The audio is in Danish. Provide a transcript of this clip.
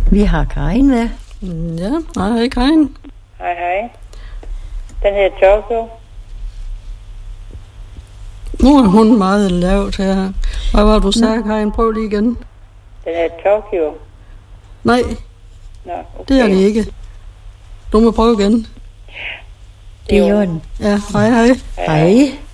Vi har Karin med. Ja, hej Karin. Hej. Den hedder Tokyo. Nu er hun meget lavt her. Hvad var du sagde, Karin? Prøv lige igen. Den hedder Tokyo. Nej, Nå, okay. det er det ikke. Du må prøve igen. Det er jo en. Ja, hej. Hej.